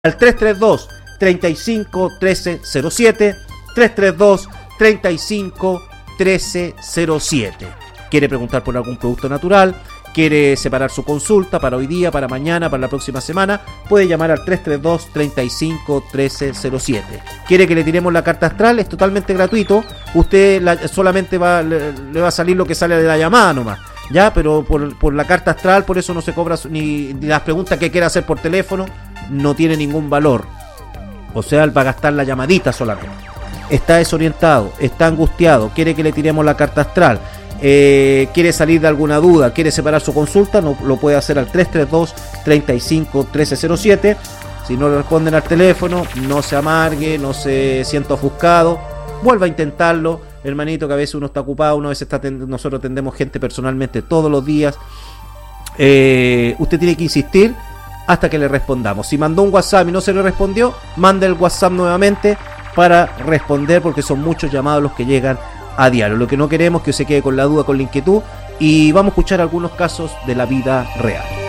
al 332 35 1307, 332 35 1307. Quiere preguntar por algún producto natural, quiere separar su consulta para hoy día, para mañana, para la próxima semana, puede llamar al 332 35 1307. Quiere que le tiremos la carta astral, es totalmente gratuito. Usted solamente le va a salir lo que sale de la llamada nomás, ya, pero por la carta astral, por eso no se cobra ni las preguntas que quiera hacer por teléfono, no tiene ningún valor. O sea, él va a gastar la llamadita solamente. Está desorientado, está angustiado, quiere que le tiremos la carta astral, quiere salir de alguna duda, quiere separar su consulta, no, lo puede hacer al 332 35 1307. Si no le responden al teléfono, no se amargue, no se sienta ofuscado, vuelva a intentarlo, hermanito, que a veces uno está ocupado, nosotros atendemos gente personalmente todos los días. Usted tiene que insistir hasta que le respondamos. Si mandó un WhatsApp y no se le respondió, mande el WhatsApp nuevamente para responder, porque son muchos llamados los que llegan a diario. Lo que no queremos es que se quede con la duda, con la inquietud, y vamos a escuchar algunos casos de la vida real.